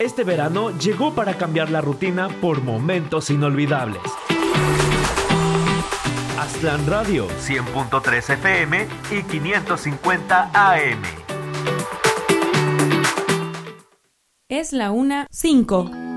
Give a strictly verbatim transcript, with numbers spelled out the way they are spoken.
Este verano llegó para cambiar la rutina por momentos inolvidables. Aztlán Radio, cien punto tres F M y quinientos cincuenta A M. Es la una cinco.